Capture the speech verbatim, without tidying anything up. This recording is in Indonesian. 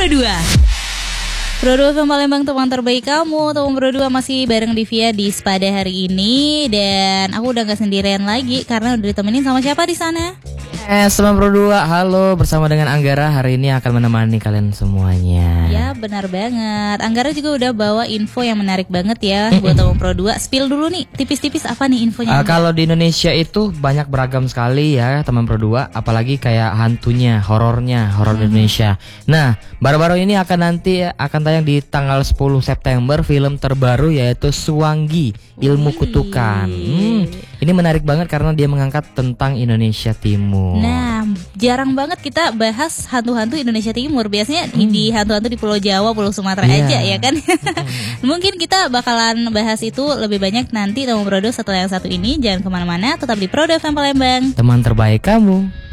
dua. Pro dua F M Palembang, teman terbaik kamu. Teman Pro dua masih bareng Divya di pada hari ini. Dan aku udah gak sendirian lagi karena udah ditemenin sama siapa di sana? Eh, teman Pro dua, halo, bersama dengan Anggara. Hari ini akan menemani kalian semuanya. Ya, benar banget. Anggara juga udah bawa info yang menarik banget ya buat teman Pro dua. Spill dulu nih, tipis-tipis apa nih infonya? Uh, kalau di Indonesia itu banyak beragam sekali ya teman Pro dua, apalagi kayak hantunya, horornya, horor hmm. Indonesia. Nah, baru-baru ini akan nanti akan tayang di tanggal sepuluh September film terbaru yaitu Suwangi, Ilmu Kutukan. Hmm, ini menarik banget karena dia mengangkat tentang Indonesia Timur. Nah, jarang banget kita bahas hantu-hantu Indonesia Timur. Biasanya hmm. di hantu-hantu di Pulau Jawa, Pulau Sumatera yeah. aja ya kan. hmm. Mungkin kita bakalan bahas itu lebih banyak nanti teman Pro dua setelah yang satu ini. Jangan kemana-mana, tetap di Pro dua F M Palembang, teman terbaik kamu.